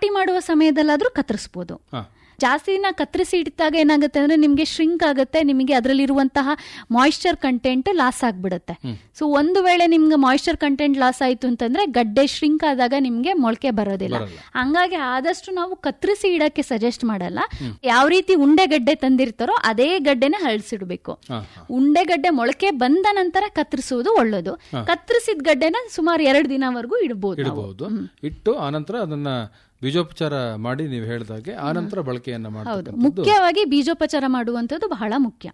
ನಾಟಿ ಮಾಡುವ ಸಮಯದಲ್ಲಾದ್ರೂ ಕತ್ತರಿಸಬಹುದು. ಜಾಸ್ತಿನ ಕತ್ತರಿಸಿ ಇಟ್ಟಾಗ ಏನಾಗುತ್ತೆ ಅಂದ್ರೆ ನಿಮ್ಗೆ ಶ್ರಿಂಕ್ ಆಗುತ್ತೆ, ನಿಮಗೆ ಅದರಲ್ಲಿರುವಂತಹ ಮಾಯಿಶ್ಚರ್ ಕಂಟೆಂಟ್ ಲಾಸ್ ಆಗ್ಬಿಡುತ್ತೆ. ಸೊ ಒಂದು ವೇಳೆ ನಿಮ್ಗೆ ಮಾಯಿಶ್ಚರ್ ಕಂಟೆಂಟ್ ಲಾಸ್ ಆಯ್ತು ಅಂತಂದ್ರೆ ಗಡ್ಡೆ ಶ್ರಿಂಕ್ ಆದಾಗ ನಿಮ್ಗೆ ಮೊಳಕೆ ಬರೋದಿಲ್ಲ. ಹಂಗಾಗಿ ಆದಷ್ಟು ನಾವು ಕತ್ತರಿಸಿ ಇಡಕ್ಕೆ ಸಜೆಸ್ಟ್ ಮಾಡಲ್ಲ. ಯಾವ ರೀತಿ ಉಂಡೆಗಡ್ಡೆ ತಂದಿರ್ತಾರೋ ಅದೇ ಗಡ್ಡೆನ ಹಳಸಿಡ್ಬೇಕು. ಉಂಡೆಗಡ್ಡೆ ಮೊಳಕೆ ಬಂದ ನಂತರ ಕತ್ತರಿಸುವುದು ಒಳ್ಳೇದು. ಕತ್ತರಿಸಿದ ಗಡ್ಡೆನ ಸುಮಾರು 2 ದಿನವರೆಗೂ ಇಡಬಹುದು. ಇಟ್ಟು ಆನಂತರ ಅದನ್ನ ಬೀಜೋಪಚಾರ ಮಾಡಿ ನೀವು ಹೇಳಿದಾಗೆ ಆನಂತರ ಬಳಕೆಯನ್ನ ಮಾಡಬಹುದು. ಮುಖ್ಯವಾಗಿ ಬೀಜೋಪಚಾರ ಮಾಡುವಂತದ್ದು ಬಹಳ ಮುಖ್ಯ.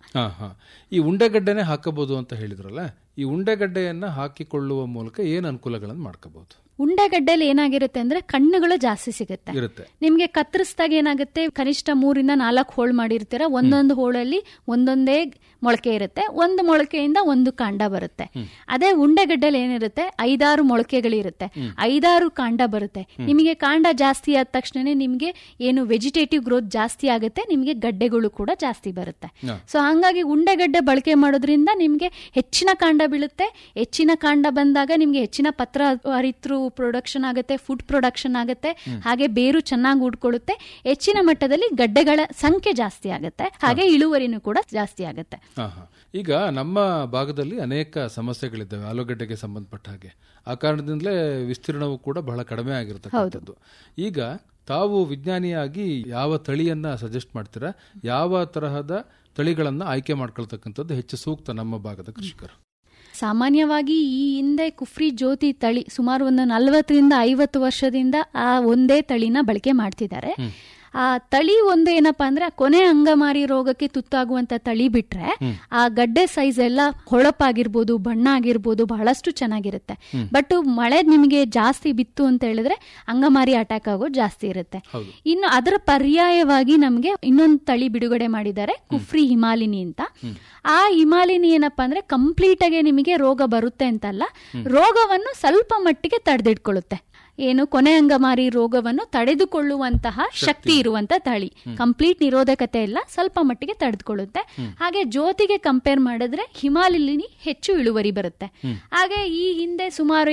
ಈ ಉಂಡೆಗಡ್ಡೆನೆ ಹಾಕಬಹುದು ಅಂತ ಹೇಳಿದ್ರಲ್ಲ, ಈ ಉಂಡೆಗಡ್ಡೆಯನ್ನ ಹಾಕಿಕೊಳ್ಳುವ ಮೂಲಕ ಏನ್ ಅನುಕೂಲಗಳನ್ನು ಮಾಡ್ಕೋಬಹುದು? ಉಂಡೆಗಡ್ಡೆಯಲ್ಲಿ ಏನಾಗಿರುತ್ತೆ ಅಂದ್ರೆ ಕಣ್ಣುಗಳು ಜಾಸ್ತಿ ಸಿಗುತ್ತೆ. ನಿಮ್ಗೆ ಕತ್ತರಿಸಿದಾಗ ಏನಾಗುತ್ತೆ, ಕನಿಷ್ಠ 3 ಇಂದ 4 ಹೋಳು ಮಾಡಿರ್ತೀರ. ಒಂದೊಂದು ಹೋಳಲ್ಲಿ ಒಂದೊಂದೇ ಮೊಳಕೆ ಇರುತ್ತೆ. ಒಂದು ಮೊಳಕೆಯಿಂದ ಒಂದು ಕಾಂಡ ಬರುತ್ತೆ. ಅದೇ ಉಂಡೆಗಡ್ಡೆಯಲ್ಲಿ ಏನಿರುತ್ತೆ 5-6 ಮೊಳಕೆಗಳಿರುತ್ತೆ, 5-6 ಕಾಂಡ ಬರುತ್ತೆ. ನಿಮಗೆ ಕಾಂಡ ಜಾಸ್ತಿ ಆದ ತಕ್ಷಣ ನಿಮ್ಗೆ ಏನು ವೆಜಿಟೇಟಿವ್ ಗ್ರೋತ್ ಜಾಸ್ತಿ ಆಗುತ್ತೆ, ನಿಮ್ಗೆ ಗಡ್ಡೆಗಳು ಕೂಡ ಜಾಸ್ತಿ ಬರುತ್ತೆ. ಸೊ ಹಾಗಾಗಿ ಉಂಡೆಗಡ್ಡೆ ಬಳಕೆ ಮಾಡೋದ್ರಿಂದ ನಿಮ್ಗೆ ಹೆಚ್ಚಿನ ಕಾಂಡ ಬೀಳುತ್ತೆ. ಹೆಚ್ಚಿನ ಕಾಂಡ ಬಂದಾಗ ನಿಮ್ಗೆ ಹೆಚ್ಚಿನ ಪತ್ರ ಹರಿತ್ರು ಪ್ರೊಡಕ್ಷನ್ ಆಗುತ್ತೆ, ಫುಡ್ ಪ್ರೊಡಕ್ಷನ್ ಆಗುತ್ತೆ, ಹಾಗೆ ಬೇರು ಚೆನ್ನಾಗಿ ಉಡ್ಕೊಳ್ಳುತ್ತೆ. ಹೆಚ್ಚಿನ ಮಟ್ಟದಲ್ಲಿ ಗಡ್ಡೆಗಳ ಸಂಖ್ಯೆ ಜಾಸ್ತಿ ಆಗುತ್ತೆ, ಹಾಗೆ ಇಳುವರಿನೂ ಕೂಡ ಜಾಸ್ತಿ ಆಗುತ್ತೆ. ಈಗ ನಮ್ಮ ಭಾಗದಲ್ಲಿ ಅನೇಕ ಸಮಸ್ಯೆಗಳಿದ್ದಾವೆ ಆಲೂಗಡ್ಡೆಗೆ ಸಂಬಂಧಪಟ್ಟ ಹಾಗೆ. ಆ ಕಾರಣದಿಂದಲೇ ವಿಸ್ತೀರ್ಣವು ಕೂಡ ಬಹಳ ಕಡಿಮೆ ಆಗಿರತಕ್ಕಂಥದ್ದು. ಈಗ ತಾವು ವಿಜ್ಞಾನಿಯಾಗಿ ಯಾವ ತಳಿಯನ್ನ ಸಜೆಸ್ಟ್ ಮಾಡ್ತೀರಾ? ಯಾವ ತರಹದ ತಳಿಗಳನ್ನ ಆಯ್ಕೆ ಮಾಡ್ಕೊಳ್ತಕ್ಕಂಥದ್ದು ಹೆಚ್ಚು ಸೂಕ್ತ ನಮ್ಮ ಭಾಗದ ಕೃಷಿಕರು? ಸಾಮಾನ್ಯವಾಗಿ ಈ ಹಿಂದೆ ಕುಫ್ರಿ ಜ್ಯೋತಿ ತಳಿ ಸುಮಾರು ಒಂದು 40 ರಿಂದ 50 ವರ್ಷದಿಂದ ಆ ಒಂದೇ ತಳಿನ ಬಳಕೆ ಮಾಡ್ತಿದ್ದಾರೆ. ಆ ತಳಿ ಒಂದು ಏನಪ್ಪಾ ಅಂದ್ರೆ ಕೊನೆ ಅಂಗಮಾರಿ ರೋಗಕ್ಕೆ ತುತ್ತಾಗುವಂತ ತಳಿ ಬಿಟ್ರೆ ಆ ಗಡ್ಡೆ ಸೈಜ್ ಎಲ್ಲ ಹೊಳಪಾಗಿರ್ಬೋದು, ಬಣ್ಣ ಆಗಿರ್ಬೋದು, ಬಹಳಷ್ಟು ಚೆನ್ನಾಗಿರುತ್ತೆ. ಬಟ್ ಮಳೆ ನಿಮಗೆ ಜಾಸ್ತಿ ಬಿತ್ತು ಅಂತ ಹೇಳಿದ್ರೆ ಅಂಗಮಾರಿ ಅಟ್ಯಾಕ್ ಆಗೋದು ಜಾಸ್ತಿ ಇರುತ್ತೆ. ಇನ್ನು ಅದರ ಪರ್ಯಾಯವಾಗಿ ನಮ್ಗೆ ಇನ್ನೊಂದು ತಳಿ ಬಿಡುಗಡೆ ಮಾಡಿದ್ದಾರೆ, ಕುಫ್ರಿ ಹಿಮಾಲಿನಿ ಅಂತ. ಆ ಹಿಮಾಲಿನಿ ಏನಪ್ಪಾ ಅಂದ್ರೆ ಕಂಪ್ಲೀಟ್ ಆಗಿ ನಿಮಗೆ ರೋಗ ಬರುತ್ತೆ ಅಂತಲ್ಲ, ರೋಗವನ್ನು ಸ್ವಲ್ಪ ಮಟ್ಟಿಗೆ ತಡೆದಿಟ್ಕೊಳ್ಳುತ್ತೆ. ಏನು ಕೊನೆ ಅಂಗಮಾರಿ ರೋಗವನ್ನು ತಡೆದುಕೊಳ್ಳುವಂತಹ ಶಕ್ತಿ ಇರುವಂತ ತಳಿ. ಕಂಪ್ಲೀಟ್ ನಿರೋಧಕತೆ ಇಲ್ಲ, ಸ್ವಲ್ಪ ಮಟ್ಟಿಗೆ ತಡೆದುಕೊಳ್ಳುತ್ತೆ. ಹಾಗೆ ಜ್ಯೋತಿಗೆ ಕಂಪೇರ್ ಮಾಡಿದ್ರೆ ಹಿಮಾಲಿನಿ ಹೆಚ್ಚು ಇಳುವರಿ ಬರುತ್ತೆ. ಹಾಗೆ ಈ ಹಿಂದೆ ಸುಮಾರು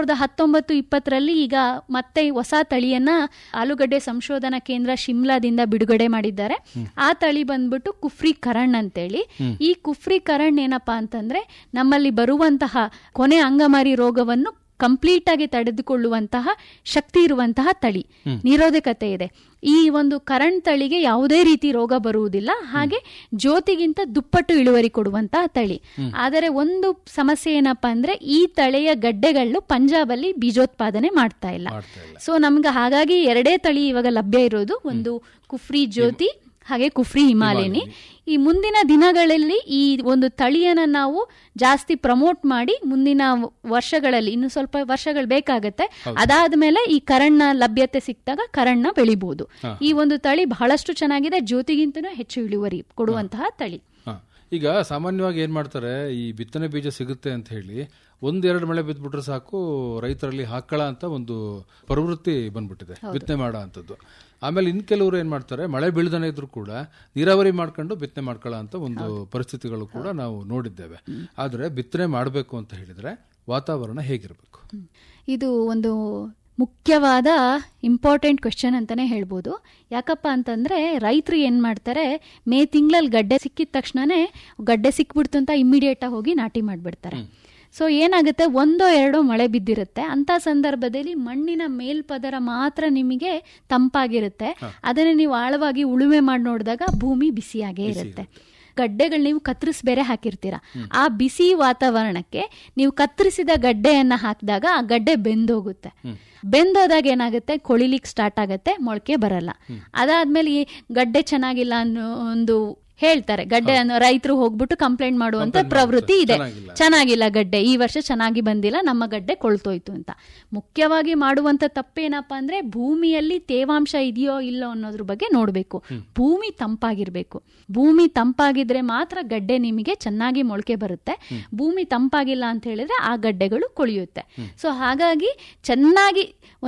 2019-20 ಈಗ ಮತ್ತೆ ಹೊಸ ತಳಿಯನ್ನ ಆಲೂಗಡ್ಡೆ ಸಂಶೋಧನಾ ಕೇಂದ್ರ ಶಿಮ್ಲಾದಿಂದ ಬಿಡುಗಡೆ ಮಾಡಿದ್ದಾರೆ. ಆ ತಳಿ ಬಂದ್ಬಿಟ್ಟು ಕುಫ್ರಿ ಕರಣ್ ಅಂತೇಳಿ. ಈ ಕುಫ್ರಿ ಕರಣ್ ಏನಪ್ಪಾ ಅಂತಂದ್ರೆ ನಮ್ಮಲ್ಲಿ ಬರುವಂತಹ ಕೊನೆ ಅಂಗಮಾರಿ ರೋಗವನ್ನು ಕಂಪ್ಲೀಟ್ ಆಗಿ ತಡೆದುಕೊಳ್ಳುವಂತಹ ಶಕ್ತಿ ಇರುವಂತಹ ತಳಿ, ನಿರೋಧಕತೆ ಇದೆ. ಈ ಒಂದು ಕರಣ್ ತಳಿಗೆ ಯಾವುದೇ ರೀತಿ ರೋಗ ಬರುವುದಿಲ್ಲ, ಹಾಗೆ ಜ್ಯೋತಿಗಿಂತ ದುಪ್ಪಟ್ಟು ಇಳುವರಿ ಕೊಡುವಂತಹ ತಳಿ. ಆದರೆ ಒಂದು ಸಮಸ್ಯೆ ಏನಪ್ಪಾ ಅಂದ್ರೆ ಈ ತಳಿಯ ಗಡ್ಡೆಗಳು ಪಂಜಾಬ್ ಅಲ್ಲಿ ಬೀಜೋತ್ಪಾದನೆ ಮಾಡ್ತಾ ಇಲ್ಲ. ಸೊ ನಮ್ಗೆ ಹಾಗಾಗಿ 2 ತಳಿ ಇವಾಗ ಲಭ್ಯ ಇರೋದು, ಒಂದು ಕುಫ್ರಿ ಜ್ಯೋತಿ ಹಾಗೆ ಕುಫ್ರಿ ಹಿಮಾಲಿನಿ. ಈ ಮುಂದಿನ ದಿನಗಳಲ್ಲಿ ಈ ಒಂದು ತಳಿಯನ್ನ ನಾವು ಜಾಸ್ತಿ ಪ್ರಮೋಟ್ ಮಾಡಿ ಮುಂದಿನ ವರ್ಷಗಳಲ್ಲಿ, ಇನ್ನು ಸ್ವಲ್ಪ ವರ್ಷಗಳು ಬೇಕಾಗತ್ತೆ, ಅದಾದ್ಮೇಲೆ ಈ ಕರಣ್ನ ಲಭ್ಯತೆ ಸಿಕ್ಕಾಗ ಕರಣ್ನ ಬೆಳಿಬಹುದು. ಈ ಒಂದು ತಳಿ ಬಹಳಷ್ಟು ಚೆನ್ನಾಗಿದೆ, ಜ್ಯೋತಿಗಿಂತನೂ ಹೆಚ್ಚು ಇಳುವರಿ ಕೊಡುವಂತಹ ತಳಿ. ಈಗ ಸಾಮಾನ್ಯವಾಗಿ ಏನ್ ಮಾಡ್ತಾರೆ, ಈ ಬಿತ್ತನೆ ಬೀಜ ಸಿಗುತ್ತೆ ಅಂತ ಹೇಳಿ 1-2 ಮಳೆ ಬಿದ್ದುಬಿಟ್ರೆ ಸಾಕು, ರೈತರಲ್ಲಿ ಹಾಕಳ ಅಂತ ಒಂದು ಪ್ರವೃತ್ತಿ ಬಂದ್ಬಿಟ್ಟಿದೆ, ಬಿತ್ತನೆ ಮಾಡೋ ಅಂತದ್ದು. ಆಮೇಲೆ ಇನ್ ಕೆಲವರು ಏನ್ ಮಾಡ್ತಾರೆ, ಮಳೆ ಬೀಳದನೇ ಇದ್ರು ಕೂಡ ನೀರಾವರಿ ಮಾಡ್ಕೊಂಡು ಬಿತ್ತನೆ ಮಾಡ್ಕೊಳ್ಳೋ ಅಂತ ಒಂದು ಪರಿಸ್ಥಿತಿಗಳು ಕೂಡ ನಾವು ನೋಡಿದ್ದೇವೆ. ಆದ್ರೆ ಬಿತ್ತನೆ ಮಾಡಬೇಕು ಅಂತ ಹೇಳಿದ್ರೆ ವಾತಾವರಣ ಹೇಗಿರಬೇಕು? ಇದು ಒಂದು ಮುಖ್ಯವಾದ ಇಂಪಾರ್ಟೆಂಟ್ ಕ್ವೆಶ್ಚನ್ ಅಂತಾನೆ ಹೇಳ್ಬೋದು. ಯಾಕಪ್ಪ ಅಂತಂದ್ರೆ ರೈತರು ಏನ್ ಮಾಡ್ತಾರೆ, ಮೇ ತಿಂಗಳಲ್ಲಿ ಗಡ್ಡೆ ಸಿಕ್ಕಿದ ತಕ್ಷಣನೇ ಗಡ್ಡೆ ಸಿಕ್ಬಿಡ್ತು ಅಂತ ಇಮಿಡಿಯೇಟ್ ಆಗಿ ಹೋಗಿ ನಾಟಿ ಮಾಡ್ಬಿಡ್ತಾರೆ. ಸೊ ಏನಾಗುತ್ತೆ, 1-2 ಮಳೆ ಬಿದ್ದಿರುತ್ತೆ. ಅಂತ ಸಂದರ್ಭದಲ್ಲಿ ಮಣ್ಣಿನ ಮೇಲ್ಪದರ ಮಾತ್ರ ನಿಮಗೆ ತಂಪಾಗಿರುತ್ತೆ. ಅದನ್ನ ನೀವು ಆಳವಾಗಿ ಉಳುಮೆ ಮಾಡಿ ನೋಡಿದಾಗ ಭೂಮಿ ಬಿಸಿಯಾಗೇ ಇರುತ್ತೆ. ಗಡ್ಡೆಗಳು ನೀವು ಕತ್ತರಿಸಿ ಬೇರೆ ಹಾಕಿರ್ತೀರಾ, ಆ ಬಿಸಿ ವಾತಾವರಣಕ್ಕೆ ನೀವು ಕತ್ತರಿಸಿದ ಗಡ್ಡೆಯನ್ನ ಹಾಕಿದಾಗ ಆ ಗಡ್ಡೆ ಬೆಂದೋಗುತ್ತೆ. ಬೆಂದೋದಾಗ ಏನಾಗುತ್ತೆ, ಕೊಳಿಲಿಕ್ಕೆ ಸ್ಟಾರ್ಟ್ ಆಗುತ್ತೆ, ಮೊಳಕೆ ಬರಲ್ಲ. ಅದಾದ್ಮೇಲೆ ಈ ಗಡ್ಡೆ ಚೆನ್ನಾಗಿಲ್ಲ ಅನ್ನೋ ಒಂದು ಹೇಳ್ತಾರೆ, ಗಡ್ಡೆ ಅನ್ನೋ ರೈತರು ಹೋಗ್ಬಿಟ್ಟು ಕಂಪ್ಲೇಂಟ್ ಮಾಡುವಂತ ಪ್ರವೃತ್ತಿ ಇದೆ. ಚೆನ್ನಾಗಿಲ್ಲ ಗಡ್ಡೆ, ಈ ವರ್ಷ ಚೆನ್ನಾಗಿ ಬಂದಿಲ್ಲ, ನಮ್ಮ ಗಡ್ಡೆ ಕೊಳ್ತೋಯ್ತು ಅಂತ. ಮುಖ್ಯವಾಗಿ ಮಾಡುವಂತ ತಪ್ಪೇನಪ್ಪ ಅಂದ್ರೆ ಭೂಮಿಯಲ್ಲಿ ತೇವಾಂಶ ಇದೆಯೋ ಇಲ್ಲೋ ಅನ್ನೋದ್ರ ಬಗ್ಗೆ ನೋಡ್ಬೇಕು. ಭೂಮಿ ತಂಪಾಗಿರ್ಬೇಕು. ಭೂಮಿ ತಂಪಾಗಿದ್ರೆ ಮಾತ್ರ ಗಡ್ಡೆ ನಿಮಗೆ ಚೆನ್ನಾಗಿ ಮೊಳಕೆ ಬರುತ್ತೆ. ಭೂಮಿ ತಂಪಾಗಿಲ್ಲ ಅಂತ ಹೇಳಿದ್ರೆ ಆ ಗಡ್ಡೆಗಳು ಕೊಳೆಯುತ್ತೆ. ಸೊ ಹಾಗಾಗಿ ಚೆನ್ನಾಗಿ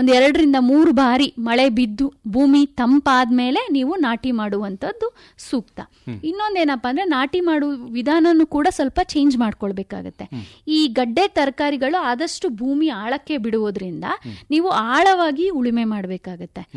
1-2-3 ಬಾರಿ ಮಳೆ ಬಿದ್ದು ಭೂಮಿ ತಂಪಾದ್ಮೇಲೆ ನೀವು ನಾಟಿ ಮಾಡುವಂತದ್ದು ಸೂಕ್ತ. ಇನ್ನೊಂದೇನಪ್ಪ ಅಂದ್ರೆ ನಾಟಿ ಮಾಡುವ ವಿಧಾನನೂ ಕೂಡ ಸ್ವಲ್ಪ ಚೇಂಜ್ ಮಾಡ್ಕೊಳ್ಬೇಕಾಗತ್ತೆ. ಈ ಗಡ್ಡೆ ತರಕಾರಿಗಳು ಆದಷ್ಟು ಭೂಮಿ ಆಳಕ್ಕೆ ಬಿಡುವುದರಿಂದ ನೀವು ಆಳವಾಗಿ ಉಳುಮೆ ಮಾಡಬೇಕಾಗತ್ತೆ.